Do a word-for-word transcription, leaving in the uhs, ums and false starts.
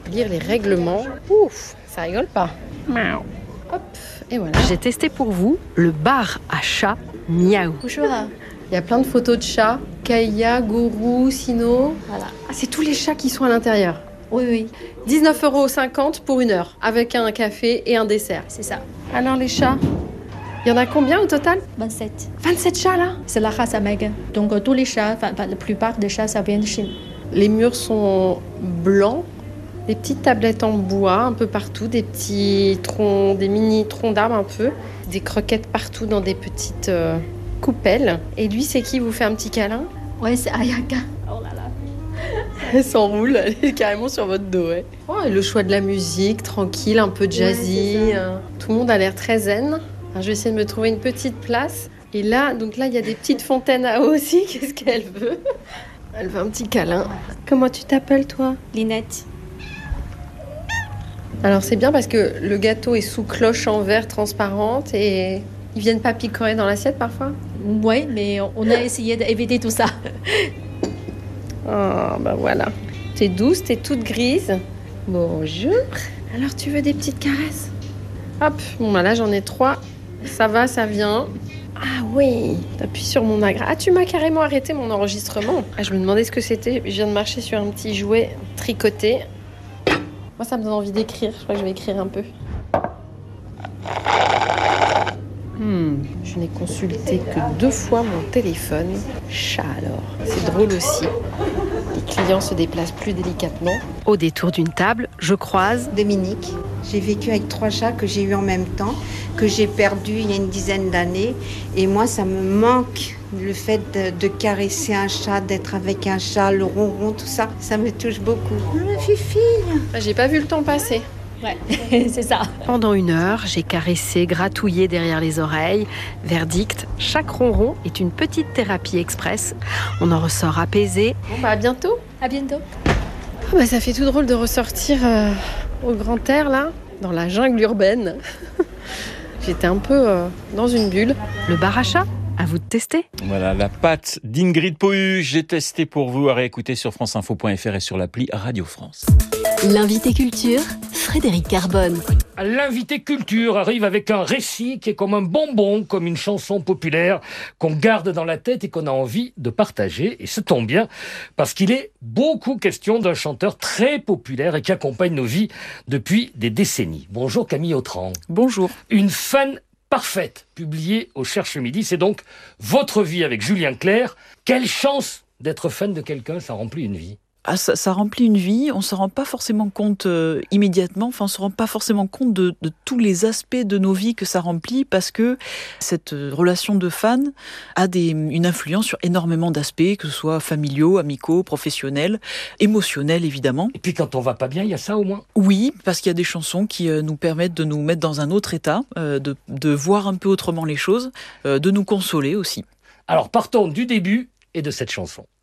lire les règlements. Ouf, ça rigole pas. Miaou. Hop, et voilà. J'ai testé pour vous le bar à chat Miaou. Bonjour. Il y a plein de photos de chats. Kaya, Gourou, Sino. Voilà. Ah, c'est tous les chats qui sont à l'intérieur. Oui, oui, dix-neuf euros cinquante pour une heure, avec un café et un dessert. c'est ça. Alors les chats, il y en a combien au total? vingt-sept. vingt-sept chats là. C'est la race Amègue. Donc euh, tous les chats, enfin la plupart des chats, ça vient de Chine. Les murs sont blancs, des petites tablettes en bois un peu partout, des petits troncs, des mini troncs d'arbres un peu, des croquettes partout dans des petites euh, coupelles. Et lui, c'est qui vous fait un petit câlin? Ouais, c'est Ayaka. Oh là là. Elle s'enroule, elle est carrément sur votre dos. Ouais. Oh, et le choix de la musique, tranquille, un peu jazzy. Ouais, c'est ça. euh, Tout le monde a l'air très zen. Alors, je vais essayer de me trouver une petite place. Et là, donc là, il y a des petites fontaines à eau aussi. Qu'est-ce qu'elle veut? Elle veut un petit câlin. Comment tu t'appelles, toi? Linette. Alors, c'est bien parce que le gâteau est sous cloche en verre transparente et ils viennent pas picorer dans l'assiette parfois. Oui, mais on a essayé d'éviter tout ça. Oh, bah voilà. T'es douce, t'es toute grise. Bonjour. Alors, tu veux des petites caresses? Hop, bon, bah là, j'en ai trois. Ça va, ça vient. Ah oui, t'appuies sur mon agra. Ah, tu m'as carrément arrêté mon enregistrement. Ah, je me demandais ce que c'était. Je viens de marcher sur un petit jouet tricoté. Moi, ça me donne envie d'écrire. Je crois que je vais écrire un peu. Hmm, je n'ai consulté que deux fois mon téléphone. Chat alors. C'est drôle aussi. Les clients se déplacent plus délicatement. Au détour d'une table, je croise Dominique. J'ai vécu avec trois chats que j'ai eu en même temps, que j'ai perdu il y a une dizaine d'années. Et moi, ça me manque, le fait de, de caresser un chat, d'être avec un chat, le ronron, tout ça. Ça me touche beaucoup. Le Fifi. Ah, j'ai pas vu le temps passer. Ouais, c'est ça. Pendant une heure, j'ai caressé, gratouillé derrière les oreilles. Verdict, chaque ronron est une petite thérapie express. On en ressort apaisé. Bon, bah à bientôt. À bientôt. Ah, bah, ça fait tout drôle de ressortir euh, au grand air, là, dans la jungle urbaine. J'étais un peu euh, dans une bulle. Le bar à chat, à vous de tester. Voilà, la pâte d'Ingrid Pohu. J'ai testé pour vous à réécouter sur franceinfo point fr et sur l'appli Radio France. L'invité culture, Frédéric Carbone. L'invité culture arrive avec un récit qui est comme un bonbon, comme une chanson populaire qu'on garde dans la tête et qu'on a envie de partager. Et ça tombe bien, parce qu'il est beaucoup question d'un chanteur très populaire et qui accompagne nos vies depuis des décennies. Bonjour Camille Autran. Bonjour. Une fan parfaite, publiée au Cherche Midi. C'est donc votre vie avec Julien Clerc. Quelle chance d'être fan de quelqu'un, ça remplit une vie. Ah, ça, ça remplit une vie, on ne se rend pas forcément compte euh, immédiatement, enfin on ne se rend pas forcément compte de, de tous les aspects de nos vies que ça remplit, parce que cette euh, relation de fan a des, une influence sur énormément d'aspects, que ce soit familiaux, amicaux, professionnels, émotionnels évidemment. Et puis quand on va pas bien, il y a ça au moins. Oui, parce qu'il y a des chansons qui euh, nous permettent de nous mettre dans un autre état, euh, de, de voir un peu autrement les choses, euh, de nous consoler aussi. Alors partons du début et de cette chanson.